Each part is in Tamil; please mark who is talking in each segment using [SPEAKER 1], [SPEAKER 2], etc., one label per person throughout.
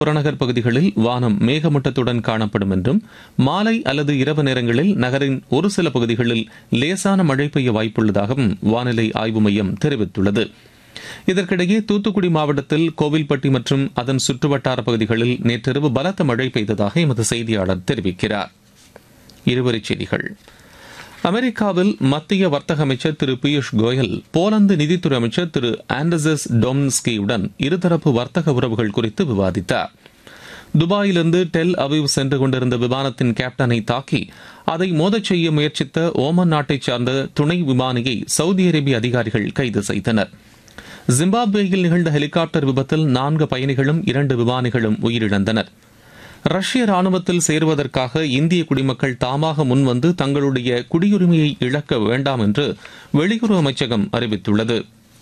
[SPEAKER 1] புறநகர் பகுதிகளில் வானம் மேகமூட்டத்துடன் காணப்படும் என்றும் மாலை அல்லது இரவு நேரங்களில் நகரின் ஒரு சில பகுதிகளில் லேசான மழை பெய்ய வாய்ப்புள்ளதாகவும் வானிலை ஆய்வு மையம் தெரிவித்துள்ளது. இதற்கிடையே தூத்துக்குடி மாவட்டத்தில் கோவில்பட்டி மற்றும் அதன் சுற்றுவட்டார பகுதிகளில் நேற்றிரவு பலத்த மழை பெய்ததாக எமது செய்தியாளர் தெரிவிக்கிறார். இருவரிச் செய்திகள். அமெரிக்காவில் மத்திய வர்த்தக அமைச்சர் திரு பியூஷ் கோயல் போலந்து நிதித்துறை அமைச்சர் திரு ஆண்டர்சஸ் டொம்ஸ்கியுடன் இருதரப்பு வர்த்தக உறவுகள் குறித்து விவாதித்தார். துபாயிலிருந்து டெல் அவீவ் சென்று கொண்டிருந்த விமானத்தின் கேப்டனை தாக்கி அதை மோதச் செய்ய முயற்சித்த ஓமன் நாட்டைச் சார்ந்த துணை விமானியை சவுதி அரேபிய அதிகாரிகள் கைது செய்தனர். ஜிம்பாப்வேயில் நிகழ்ந்த ஹெலிகாப்டர் விபத்தில் 4 பயணிகளும் 2 விமானிகளும் உயிரிழந்தனர். ரஷ்ய ராணுவத்தில் சேருவதற்காக இந்திய குடிமக்கள் தாமாக முன்வந்து தங்களுடைய குடியுரிமையை இழக்க வேண்டாம் என்று வெளியுறவு அமைச்சகம் அறிவித்துள்ளது.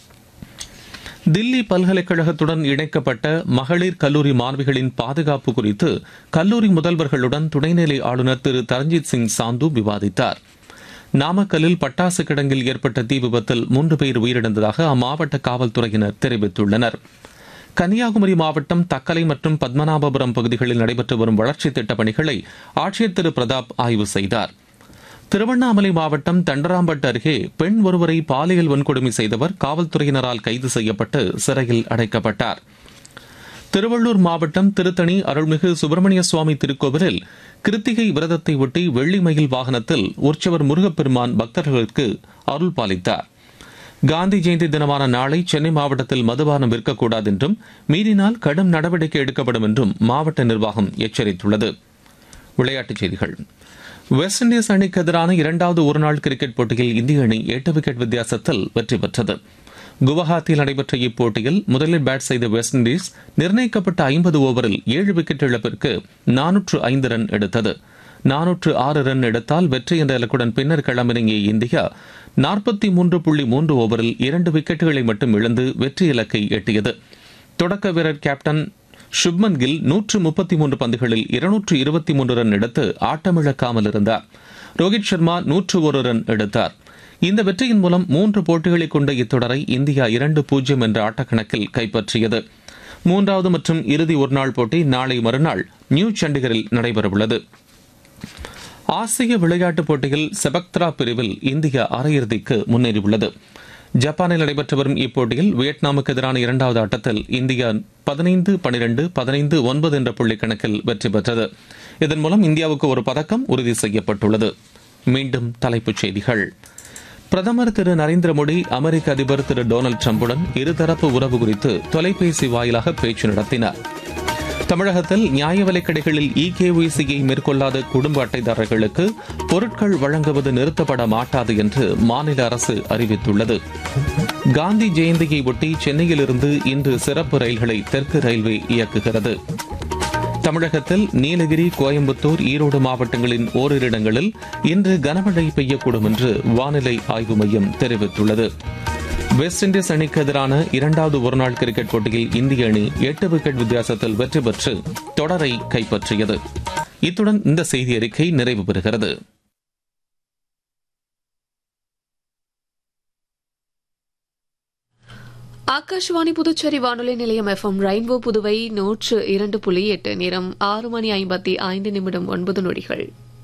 [SPEAKER 1] தில்லி பல்கலைக்கழகத்துடன் இணைக்கப்பட்ட மகளிர் கல்லூரி மாணவிகளின் பாதுகாப்பு குறித்து கல்லூரி முதல்வர்களுடன் துணைநிலை ஆளுநர் திரு தரஞ்சித் சிங் சாந்து விவாதித்தார். நாமக்கல்லில் பட்டாசு கிடங்கில் ஏற்பட்ட தீ விபத்தில் 3 பேர் உயிரிழந்ததாக அம்மாவட்ட காவல்துறையினர் தெரிவித்துள்ளனர். கன்னியாகுமரி மாவட்டம் தக்கலை மற்றும் பத்மநாபபுரம் பகுதிகளில் நடைபெற்று வரும் வளர்ச்சித் திட்டப் பணிகளை ஆட்சியர் திரு பிரதாப் ஆய்வு செய்தார். திருவண்ணாமலை மாவட்டம் தண்டராம்பட்டு அருகே பெண் ஒருவரை பாலியல் வன்கொடுமை செய்தவர் காவல்துறையினரால் கைது செய்யப்பட்டு சிறையில் அடைக்கப்பட்டார். திருவள்ளூர் மாவட்டம் திருத்தணி அருள்மிகு சுப்பிரமணிய சுவாமி திருக்கோவிலில் கிருத்திகை விரதத்தை ஒட்டி வெள்ளி மயில் வாகனத்தில் உற்சவர் முருகப்பெருமான் பக்தர்களுக்கு அருள் பாலித்தார். காந்தி ஜெயந்தி தினமான நாளை சென்னை மாவட்டத்தில் மதுபானம் விற்கக்கூடாது என்றும் மீறினால் கடும் நடவடிக்கை எடுக்கப்படும் என்றும் மாவட்ட நிர்வாகம் எச்சரித்துள்ளது. விளையாட்டுச் செய்திகள். வெஸ்ட் இண்டீஸ் அணிக்கு எதிரான 2வது ஒருநாள் கிரிக்கெட் போட்டியில் இந்திய அணி 8 விக்கெட் வித்தியாசத்தில் வெற்றி பெற்றது. குவஹாத்தியில் நடைபெற்ற இப்போட்டியில் முதலில் பேட் செய்த வெஸ்ட் இண்டீஸ் நிர்ணயிக்கப்பட்ட 50 ஓவரில் 7 விக்கெட் இழப்பிற்கு 405 ரன் எடுத்தது. 406 ரன் எடுத்தால் வெற்றி என்ற இலக்குடன் பின்னர் களமிறங்கிய இந்தியா 43.3 ஓவரில் 2 விக்கெட்டுகளை மட்டும் இழந்து வெற்றி இலக்கை எட்டியது. தொடக்க வீரர் கேப்டன் சுப்மன் கில் 133 பந்துகளில் 223 ரன் எடுத்து ஆட்டமிழக்காமல் இருந்தார். ரோஹித் சர்மா 101 ரன் எடுத்தார். இந்த வெற்றியின் மூலம் 3 போட்டிகளை கொண்ட இத்தொடரை இந்தியா 2-0 என்ற ஆட்டக்கணக்கில் கைப்பற்றியது. 3வது மற்றும் இறுதி ஒருநாள் போட்டி நாளை மறுநாள் நியூ சண்டிகரில் நடைபெறவுள்ளது. ஆசிய விளையாட்டுப் போட்டியில் செபக்த்ரா பிரிவில் இந்தியா அரையிறுதிக்கு முன்னேறியுள்ளது. ஜப்பானில் நடைபெற்று வரும் இப்போட்டியில் வியட்நாமுக்கு எதிரான 2வது ஆட்டத்தில் இந்தியா 15-12, 15-9 என்ற புள்ளி கணக்கில் வெற்றி பெற்றது. இதன் மூலம் இந்தியாவுக்கு ஒரு பதக்கம் உறுதி செய்யப்பட்டுள்ளது. மீண்டும் தலைப்புச் செய்திகள். பிரதமர் திரு நரேந்திர மோடி அமெரிக்க அதிபர் திரு டொனால்டு டிரம்புடன் இருதரப்பு உறவு குறித்து தொலைபேசி வாயிலாக பேச்சு நடத்தினார். தமிழகத்தில் நியாய விலைக் கடைகளில் இகேஒய்சியை மேற்கொள்ளாத குடும்ப அட்டைதாரர்களுக்கு பொருட்கள் வழங்குவது நிறுத்தப்பட மாட்டாது என்று மாநில அரசு அறிவித்துள்ளது. காந்தி ஜெயந்தியை ஒட்டி சென்னையிலிருந்து இன்று சிறப்பு ரயில்களை தெற்கு ரயில்வே இயக்குகிறது. தமிழகத்தில் நீலகிரி, கோயம்புத்தூர், ஈரோடு மாவட்டங்களின் ஓரிரு இடங்களில் இன்று கனமழை பெய்யக்கூடும் என்று வானிலை ஆய்வு மையம் தெரிவித்துள்ளது. வெஸ்ட் இண்டீஸ் அணிக்கு எதிரான 2வது ஒருநாள் கிரிக்கெட் போட்டியில் இந்திய அணி 8 விக்கெட் வித்தியாசத்தில் வெற்றி பெற்று தொடரை கைப்பற்றியது. இத்துடன் இந்த செய்தி அறிக்கை நிறைவு பெறுகிறது.
[SPEAKER 2] ஆகாஷவாணி புதுச்சேரி வானொலி நிலையம் FM ரெயின்போ புதுவை 102.8. நேரம் 6:55 9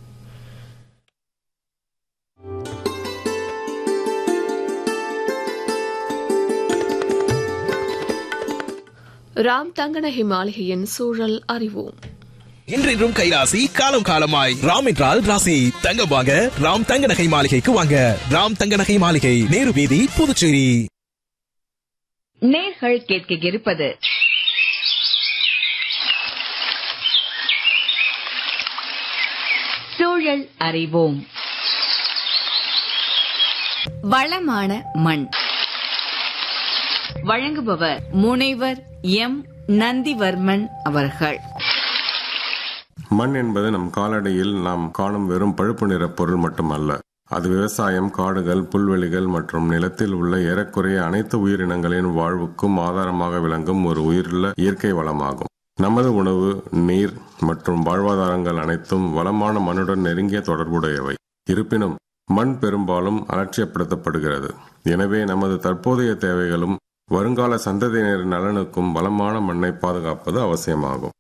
[SPEAKER 2] ராம் தங்கநகை மாளிகையின் சூழல் அறிவோம்.
[SPEAKER 3] என்றென்றும் கைராசி, காலம் காலமாய். ராம் என்றால் ராசி. தங்கம் வாங்க ராம் தங்கநகை மாளிகைக்கு வாங்க. ராம் தங்கநகை மாளிகை, நேரு வீதி, புதுச்சேரி.
[SPEAKER 4] நேர்கள் கேட்க இருப்பது சூழல் அறிவோம். வளமான மண். வழங்குபவர் முனைவர் எம் நந்திவர்மன் அவர்கள்.
[SPEAKER 5] மண் என்பது நம் காலடியில் நாம் காணும் வெறும் பழுப்பு நிற பொருள் மட்டுமல்ல. அது விவசாயம், காடுகள், புல்வெளிகள் மற்றும் நிலத்தில் உள்ள ஏறக்குறைய அனைத்து உயிரினங்களின் வாழ்வுக்கும் ஆதாரமாக விளங்கும் ஒரு உயிருள்ள இயற்கை வளமாகும். நமது உணவு, நீர் மற்றும் வாழ்வாதாரங்கள் அனைத்தும் வளமான மண்ணுடன் நெருங்கிய தொடர்புடையவை. இருப்பினும் மண் பெரும்பாலும் அலட்சியப்படுத்தப்படுகிறது. எனவே நமது தற்போதைய தேவைகளும் வருங்கால சந்ததியினரின் நலனுக்கும் வளமான மண்ணை பாதுகாப்பது அவசியமாகும்.